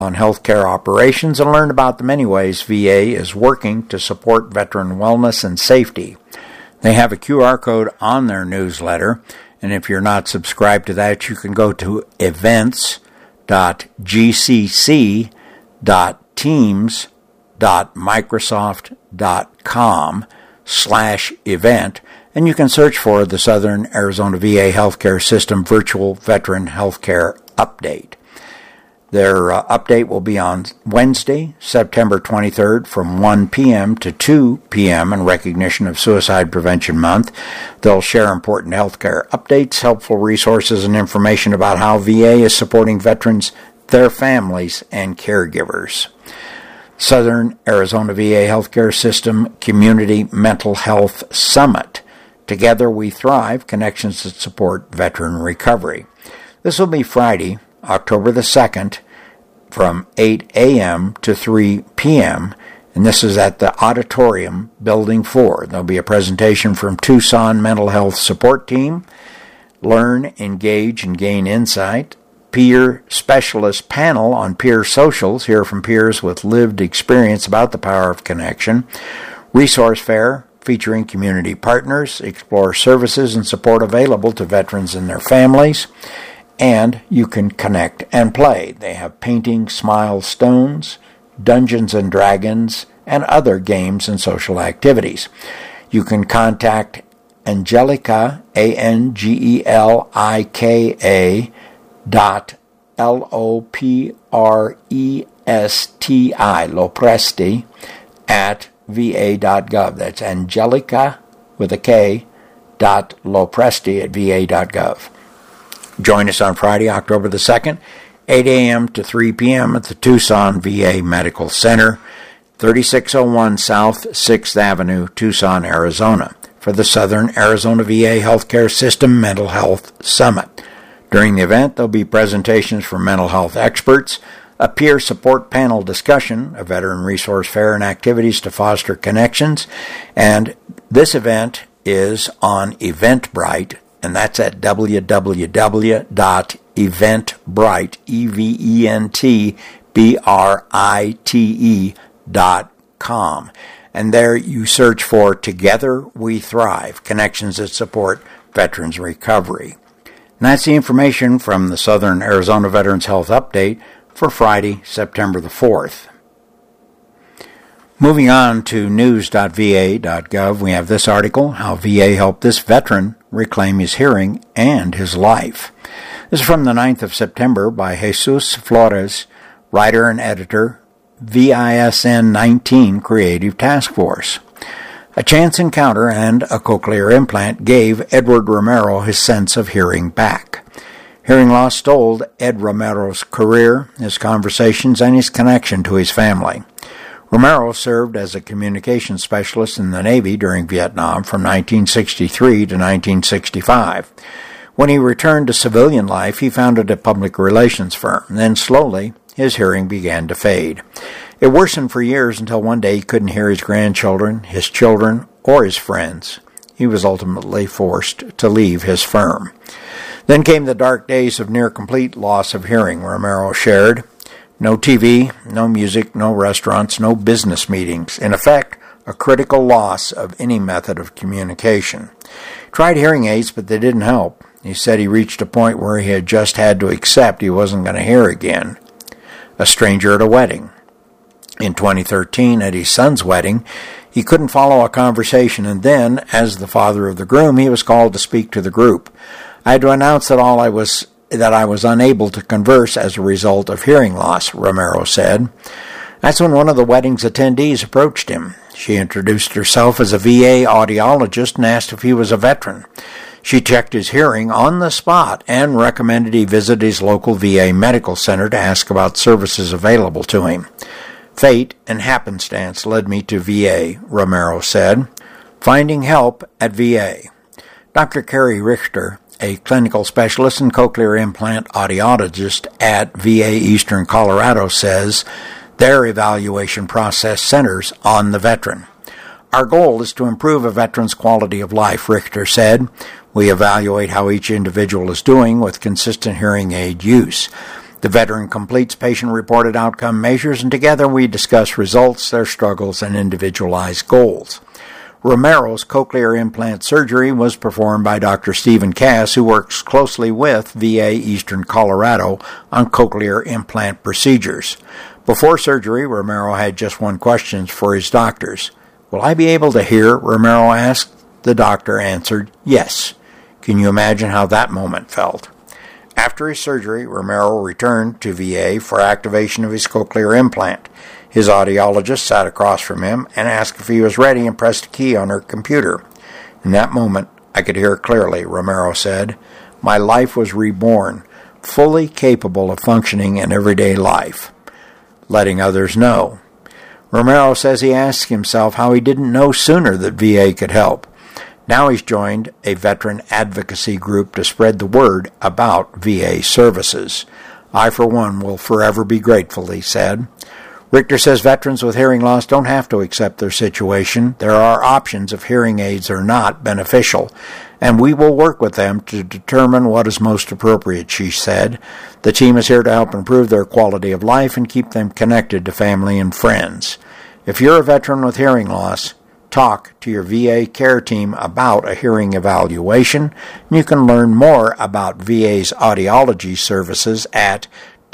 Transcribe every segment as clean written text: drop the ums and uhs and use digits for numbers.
on healthcare operations and learn about the many ways VA is working to support veteran wellness and safety. They have a QR code on their newsletter, and if you're not subscribed to that, you can go to events.gcc.teams.microsoft.com/event, and you can search for the Southern Arizona VA Healthcare System Virtual Veteran Healthcare Update. Their update will be on Wednesday, September 23rd from 1 p.m. to 2 p.m. in recognition of Suicide Prevention Month. They'll share important healthcare updates, helpful resources, and information about how VA is supporting veterans, their families, and caregivers. Southern Arizona VA Healthcare System Community Mental Health Summit. Together We Thrive, connections that support veteran recovery. This will be Friday, October the 2nd, from 8 a.m. to 3 p.m., and this is at the Auditorium, Building 4. There'll be a presentation from Tucson Mental Health Support Team, Learn, Engage, and Gain Insight, Peer Specialist Panel on Peer Socials, hear from peers with lived experience about the power of connection, Resource Fair, featuring community partners, explore services and support available to veterans and their families, and you can connect and play. They have painting, smile stones, Dungeons and Dragons, and other games and social activities. You can contact Angelica, ANGELIKA Lopresti, at va.gov. That's Angelica with a K, .lopresti at va.gov. Join us on Friday, October the 2nd, 8 a.m. to 3 p.m. at the Tucson VA Medical Center, 3601 South 6th Avenue, Tucson, Arizona, for the Southern Arizona VA Healthcare System Mental Health Summit. During the event, there'll be presentations from mental health experts, a peer support panel discussion, a veteran resource fair, and activities to foster connections. And this event is on Eventbrite, and that's at www.eventbrite.com. And there you search for Together We Thrive, connections that support veterans recovery. And that's the information from the Southern Arizona Veterans Health Update for Friday, September the 4th. Moving on to news.va.gov, we have this article, How VA Helped This Veteran Reclaim His Hearing and His Life. This is from the 9th of September by Jesus Flores, writer and editor, VISN 19 Creative Task Force. A chance encounter and a cochlear implant gave Edward Romero his sense of hearing back. Hearing loss stole Ed Romero's career, his conversations, and his connection to his family. Romero served as a communications specialist in the Navy during Vietnam from 1963 to 1965. When he returned to civilian life, he founded a public relations firm. Then slowly, his hearing began to fade. It worsened for years until one day he couldn't hear his grandchildren, his children, or his friends. He was ultimately forced to leave his firm. Then came the dark days of near-complete loss of hearing, Romero shared. No TV, no music, no restaurants, no business meetings. In effect, a critical loss of any method of communication. Tried hearing aids, but they didn't help. He said he reached a point where he had just had to accept he wasn't going to hear again. A stranger at a wedding. In 2013, at his son's wedding, he couldn't follow a conversation, and then, as the father of the groom, he was called to speak to the group. I had to announce that I was unable to converse as a result of hearing loss, Romero said. That's when one of the wedding's attendees approached him. She introduced herself as a VA audiologist and asked if he was a veteran. She checked his hearing on the spot and recommended he visit his local VA medical center to ask about services available to him. Fate and happenstance led me to VA, Romero said. Finding help at VA. Dr. Carrie Richter, a clinical specialist and cochlear implant audiologist at VA Eastern Colorado, says their evaluation process centers on the veteran. Our goal is to improve a veteran's quality of life, Richter said. We evaluate how each individual is doing with consistent hearing aid use. The veteran completes patient-reported outcome measures, and together we discuss results, their struggles, and individualized goals. Romero's cochlear implant surgery was performed by Dr. Stephen Cass, who works closely with VA Eastern Colorado on cochlear implant procedures. Before surgery, Romero had just one question for his doctors. "Will I be able to hear?" Romero asked. The doctor answered, "Yes." Can you imagine how that moment felt? After his surgery, Romero returned to VA for activation of his cochlear implant. His audiologist sat across from him and asked if he was ready and pressed a key on her computer. "In that moment, I could hear clearly," Romero said. "My life was reborn, fully capable of functioning in everyday life." Letting others know. Romero says he asked himself how he didn't know sooner that VA could help. Now he's joined a veteran advocacy group to spread the word about VA services. "I, for one, will forever be grateful," he said. Richter says veterans with hearing loss don't have to accept their situation. There are options if hearing aids are not beneficial, and we will work with them to determine what is most appropriate, she said. The team is here to help improve their quality of life and keep them connected to family and friends. If you're a veteran with hearing loss, talk to your VA care team about a hearing evaluation. You can learn more about VA's audiology services at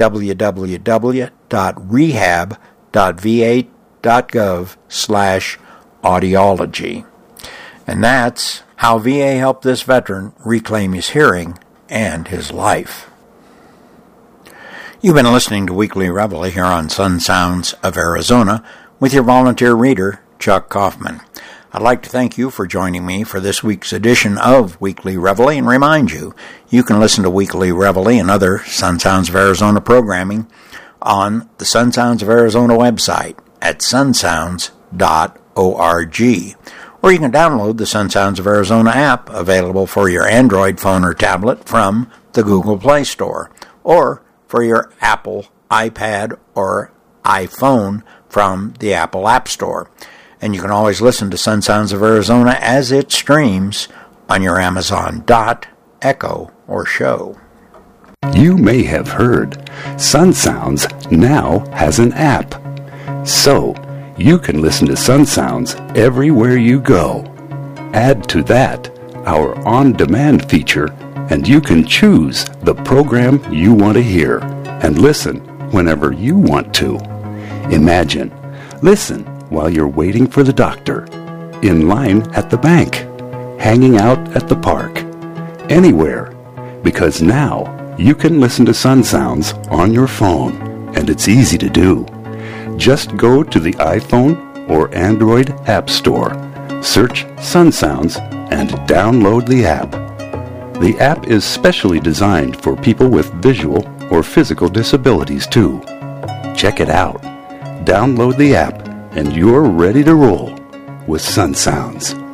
www.rehab.va.gov/audiology. And that's how VA helped this veteran reclaim his hearing and his life. You've been listening to Weekly Reveille here on Sun Sounds of Arizona with your volunteer reader, Chuck Kaufman. I'd like to thank you for joining me for this week's edition of Weekly Reveille and remind you, you can listen to Weekly Reveille and other Sun Sounds of Arizona programming on the Sun Sounds of Arizona website at sunsounds.org. Or you can download the Sun Sounds of Arizona app available for your Android phone or tablet from the Google Play Store, or for your Apple iPad or iPhone from the Apple App Store. And you can always listen to Sun Sounds of Arizona as it streams on your Amazon Dot, Echo, or Show. You may have heard Sun Sounds now has an app. So, you can listen to Sun Sounds everywhere you go. Add to that our on-demand feature, and you can choose the program you want to hear and listen whenever you want to. Imagine, listen while you're waiting for the doctor, in line at the bank, hanging out at the park, anywhere, because now you can listen to Sun Sounds on your phone, and it's easy to do. Just go to the iPhone or Android App Store, search Sun Sounds, and download the app. The app is specially designed for people with visual or physical disabilities too. Check it out. Download the app, and you're ready to roll with Sun Sounds.